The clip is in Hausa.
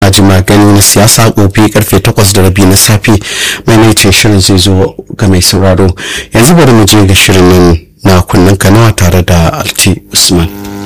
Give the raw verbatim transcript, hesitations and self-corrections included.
aji magani na siyasa gobe karfe takwas da rabi na safe. Maimaitin shirin zai zo ga mai sauraro. Yanzu bari mu je ga shirin nan na kunnen kanawa tare da Alti Usman.